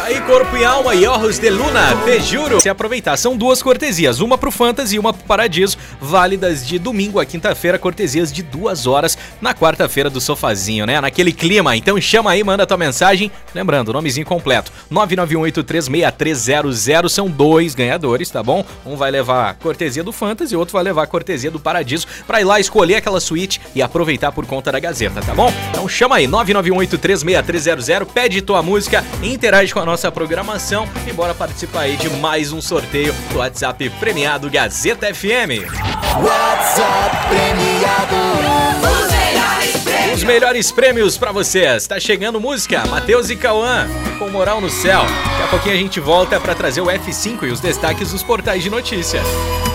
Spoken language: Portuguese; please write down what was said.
Aí, Corpo e Alma e Ojos de Luna, te juro. Se aproveitar, são duas cortesias, uma pro Fantasy e uma pro Paradiso, válidas de domingo a quinta-feira, cortesias de 2 horas na quarta-feira do sofazinho, né? Naquele clima. Então chama aí, manda tua mensagem. Lembrando, nomezinho completo, 991836300, são 2 ganhadores, tá bom? Um vai levar a cortesia do Fantasy e outro vai levar a cortesia do Paradiso pra ir lá escolher aquela suíte e aproveitar por conta da Gazeta, tá bom? Então chama aí, 991836300, pede tua música, interage com a nossa programação e bora participar aí de mais um sorteio do WhatsApp premiado Gazeta FM. WhatsApp premiado. Os melhores prêmios pra vocês. Tá chegando música, Matheus e Cauã, com Moral no Céu. Daqui a pouquinho a gente volta pra trazer o F5 e os destaques dos portais de notícia.